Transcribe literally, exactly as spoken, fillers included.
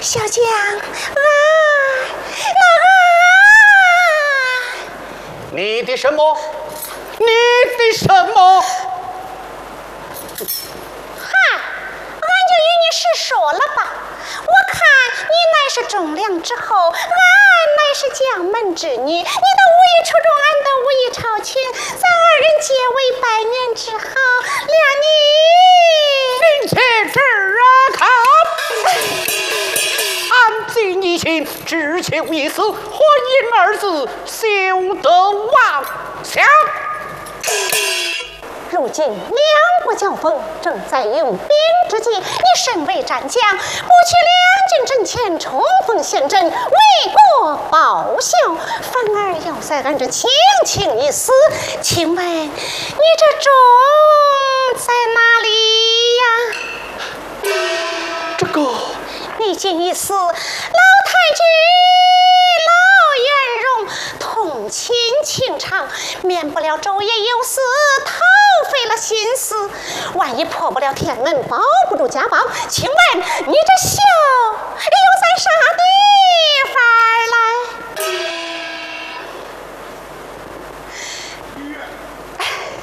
小将啊，啊！ 你的什么？你的什么？ 嗨，俺就与你实说了吧。我看你乃是忠良之后，俺乃是将门之女。你的武艺出众，俺的武艺超群，咱二人结为百年之好。谅你， 并且这儿啊，看，俺尽一心，只求一死，婚姻二字，休得妄想。 如今两国交锋，正在用兵之际，你身为战将，不去两军阵前冲锋陷阵，为国报效，反而要在俺这轻轻一死。请问你这种在哪里呀？ 这个你今一死，老太君老元荣痛亲情长，免不了昼夜忧思，耗费了心思。万一破不了天恩，保不住家宝，请问你这孝又在啥地？